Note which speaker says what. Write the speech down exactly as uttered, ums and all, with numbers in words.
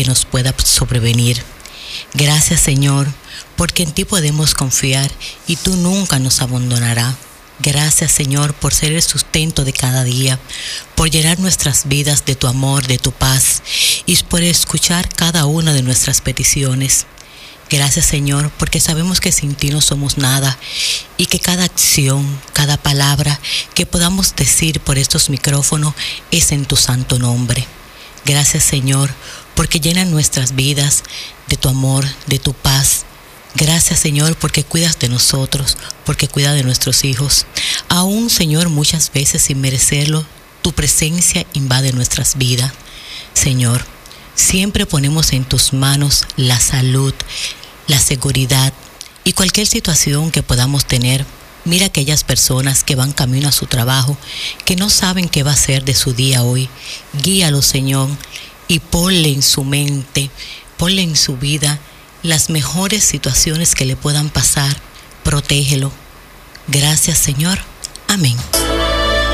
Speaker 1: que nos pueda sobrevenir. Gracias, Señor, porque en ti podemos confiar y tú nunca nos abandonarás. Gracias, Señor, por ser el sustento de cada día, por llenar nuestras vidas de tu amor, de tu paz y por escuchar cada una de nuestras peticiones. Gracias, Señor, porque sabemos que sin ti no somos nada y que cada acción, cada palabra que podamos decir por estos micrófonos es en tu santo nombre. Gracias, Señor, porque llenan nuestras vidas de tu amor, de tu paz. Gracias, Señor, porque cuidas de nosotros, porque cuidas de nuestros hijos. Aún, Señor, muchas veces sin merecerlo, tu presencia invade nuestras vidas. Señor, siempre ponemos en tus manos la salud, la seguridad y cualquier situación que podamos tener. Mira aquellas personas que van camino a su trabajo, que no saben qué va a ser de su día hoy. Guíalos, Señor, y ponle en su mente, ponle en su vida las mejores situaciones que le puedan pasar. Protégelo. Gracias, Señor. Amén.